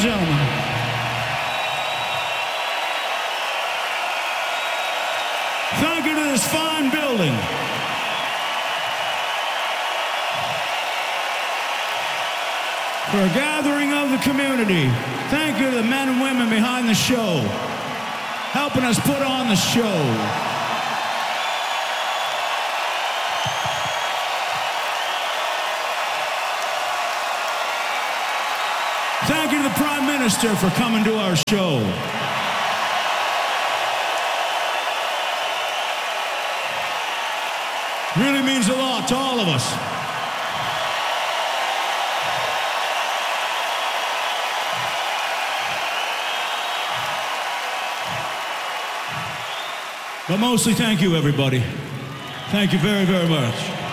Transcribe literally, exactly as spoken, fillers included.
gentlemen. Thank you to this fine building. For a gathering of the community. Thank you to the men and women behind the show, helping us put on the show. Thank you to the Prime Minister for coming to our show. Really means a lot to all of us. But mostly, thank you, everybody. Thank you very, very much.